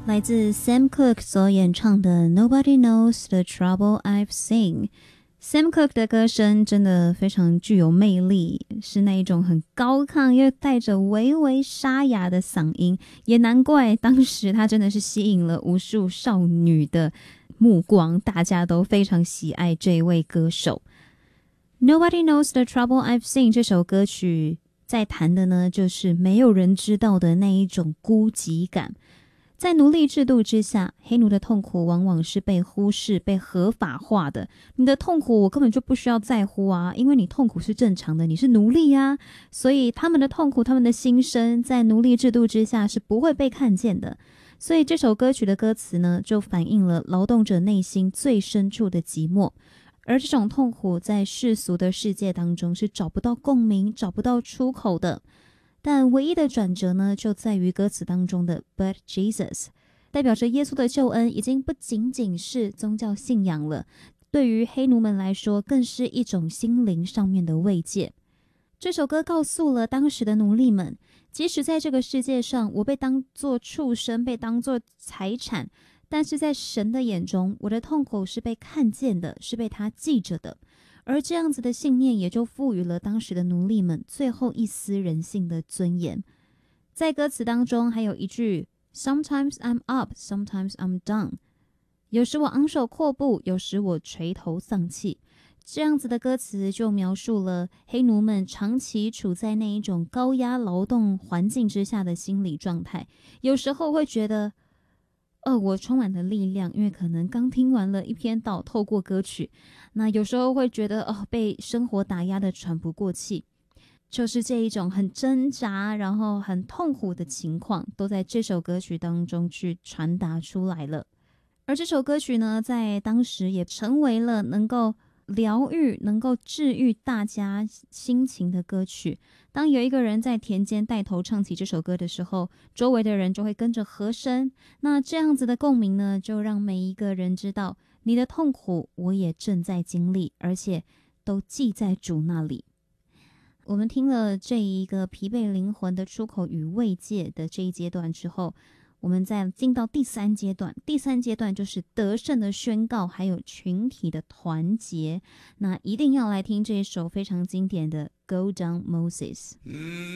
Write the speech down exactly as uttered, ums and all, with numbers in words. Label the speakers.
Speaker 1: 来自 Sam Cooke 所演唱的 Nobody Knows the Trouble I've Seen。Sam Cooke 的歌声真的非常具有魅力，是那一种很高亢又带着微微沙哑的嗓音，也难怪当时他真的是吸引了无数少女的目光，大家都非常喜爱这位歌手。Nobody Knows the Trouble I've Seen 这首歌曲在谈的呢，就是没有人知道的那一种孤寂感。在奴隶制度之下，黑奴的痛苦往往是被忽视、被合法化的。你的痛苦我根本就不需要在乎啊，因为你痛苦是正常的，你是奴隶啊。所以他们的痛苦、他们的心声，在奴隶制度之下是不会被看见的。所以这首歌曲的歌词呢，就反映了劳动者内心最深处的寂寞。而这种痛苦在世俗的世界当中是找不到共鸣、找不到出口的。但唯一的转折呢，就在于歌词当中的 But Jesus， 代表着耶稣的救恩已经不仅仅是宗教信仰了，对于黑奴们来说，更是一种心灵上面的慰藉。这首歌告诉了当时的奴隶们，即使在这个世界上，我被当作畜生，被当作财产，但是在神的眼中，我的痛苦是被看见的，是被他记着的。而这样子的信念也就赋予了当时的奴隶们最后一丝人性的尊严。在歌词当中还有一句 Sometimes I'm up, sometimes I'm down， 有时我昂首阔步，有时我垂头丧气。这样子的歌词就描述了黑奴们长期处在那一种高压劳动环境之下的心理状态。有时候会觉得哦，我充满了力量，因为可能刚听完了一篇道，透过歌曲。那有时候会觉得哦，被生活打压的喘不过气，就是这一种很挣扎，然后很痛苦的情况，都在这首歌曲当中去传达出来了。而这首歌曲呢，在当时也成为了能够疗愈、能够治愈大家心情的歌曲。当有一个人在田间带头唱起这首歌的时候，周围的人就会跟着和声。那这样子的共鸣呢，就让每一个人知道，你的痛苦我也正在经历，而且都记在主那里。我们听了这一个疲惫灵魂的出口与慰藉的这一阶段之后，我们再进到第三阶段。第三阶段就是得胜的宣告，还有群体的团结。那一定要来听这一首非常经典的 Go Down Moses。